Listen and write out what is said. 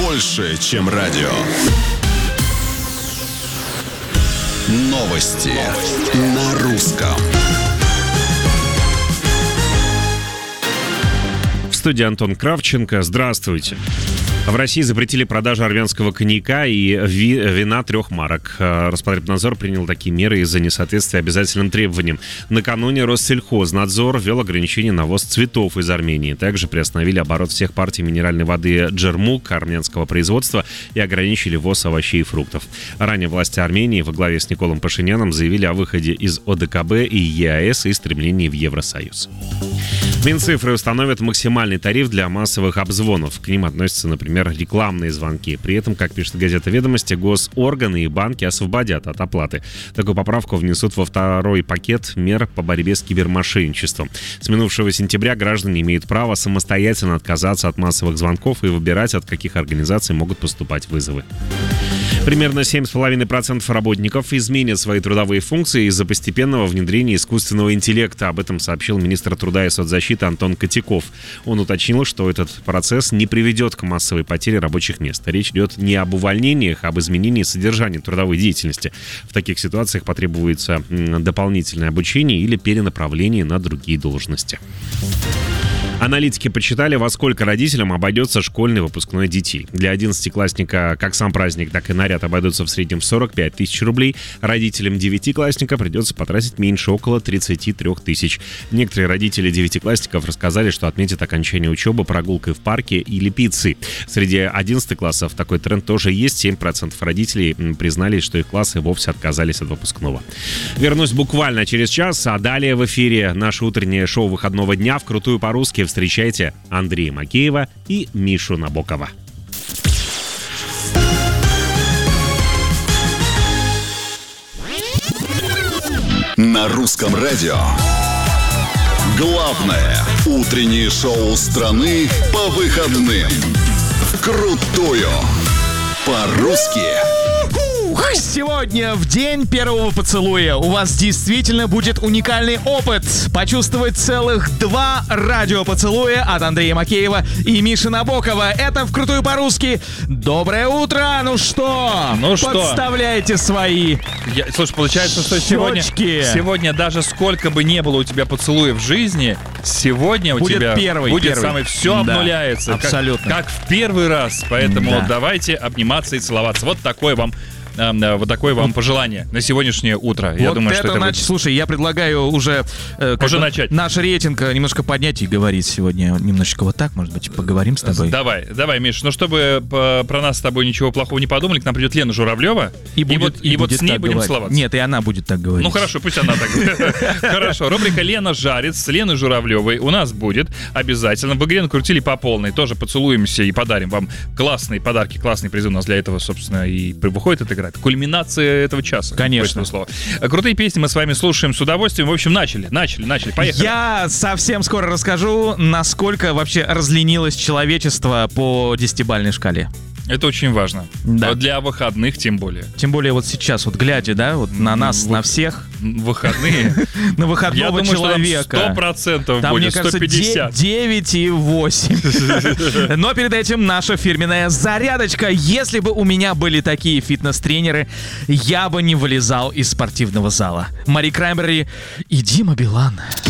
больше, чем радио. Новости на русском. В студии Антон Кравченко. Здравствуйте. В России запретили продажу армянского коньяка и вина 3 марок. Роспотребнадзор принял такие меры из-за несоответствия обязательным требованиям. Накануне Россельхознадзор ввел ограничение на ввоз цветов из Армении. Также приостановили оборот всех партий минеральной воды «Джермук» армянского производства и ограничили ввоз овощей и фруктов. Ранее власти Армении во главе с Николом Пашиняном заявили о выходе из ОДКБ и ЕАЭС и стремлении в Евросоюз. Минцифры установят максимальный тариф для массовых обзвонов. К ним относятся, например, рекламные звонки. При этом, как пишет газета «Ведомости», госорганы и банки освободят от оплаты. Такую поправку внесут во второй пакет мер по борьбе с кибермошенничеством. С минувшего сентября граждане имеют право самостоятельно отказаться от массовых звонков и выбирать, от каких организаций могут поступать вызовы. Примерно 7,5% работников изменят свои трудовые функции из-за постепенного внедрения искусственного интеллекта. Об этом сообщил министр труда и соцзащиты Антон Котяков. Он уточнил, что этот процесс не приведет к массовой потере рабочих мест. Речь идет не об увольнениях, а об изменении содержания трудовой деятельности. В таких ситуациях потребуется дополнительное обучение или перенаправление на другие должности. Аналитики подсчитали, во сколько родителям обойдется школьный выпускной детей. Для 11-классника как сам праздник, так и наряд обойдутся в среднем в 45 тысяч рублей. Родителям 9-классника придется потратить меньше, около 33 тысяч. Некоторые родители 9-классников рассказали, что отметят окончание учебы прогулкой в парке или пиццей. Среди 11 классов такой тренд тоже есть. 7% родителей признались, что их классы вовсе отказались от выпускного. Вернусь буквально через час, а далее в эфире наше утреннее шоу выходного дня «Вкрутую по-русски». Встречайте Андрея Макеева и Мишу Набокова. На русском радио. Главное утреннее шоу страны по выходным. Вкрутую по-русски. Сегодня, в день первого поцелуя, у вас действительно будет уникальный опыт. Почувствовать целых 2 радиопоцелуя от Андрея Макеева и Миши Набокова. Это «Вкрутую по-русски». Доброе утро! Ну что? Подставляйте свои Слушай, получается, что сегодня даже сколько бы не было у тебя поцелуев в жизни, сегодня у тебя будет самый... Все обнуляется. Абсолютно. Как в первый раз. Поэтому давайте обниматься и целоваться. Вот такое вам пожелание на сегодняшнее утро. Я думаю, что это будет... Слушай, я предлагаю уже начать. Наш рейтинг немножко поднять и говорить сегодня немножечко вот так, может быть, поговорим с тобой. Давай, Миш, чтобы про нас с тобой ничего плохого не подумали, к нам придет Лена Журавлева, и вот с ней будем целоваться. Нет, и она будет так говорить. Ну хорошо, пусть она так говорит. Хорошо, рубрика «Лена жарит» с Леной Журавлевой у нас будет обязательно. В игре «Накрутили по полной» тоже поцелуемся и подарим вам классные подарки, классные призы. У нас для этого, собственно, и выходит эта игра. Кульминация этого часа. Конечно. Слово. Крутые песни мы с вами слушаем с удовольствием. В общем, начали. Поехали. Я совсем скоро расскажу, насколько вообще разленилось человечество по 10-бальной шкале. Это очень важно. Да. Для выходных тем более. Тем более вот сейчас, вот глядя, да, вот на нас, на всех. Выходные? На выходного человека. 100% будет, 150. 9,8. Но перед этим наша фирменная зарядочка. Если бы у меня были такие фитнес-тренеры, я бы не вылезал из спортивного зала. Мари Краймбрери и Дима Билан.